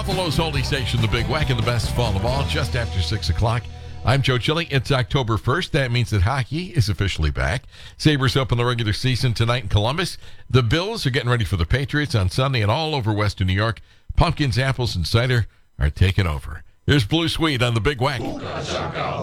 Buffalo's holding station, the Big Wack, and the best fall of all, just after 6 o'clock. I'm Joe Chilling. It's October 1st. That means that hockey is officially back. Sabres open the regular season tonight in Columbus. The Bills are getting ready for the Patriots on Sunday, and all over Western New York, pumpkins, apples, and cider are taking over. Here's Blue Sweet on the Big Wack.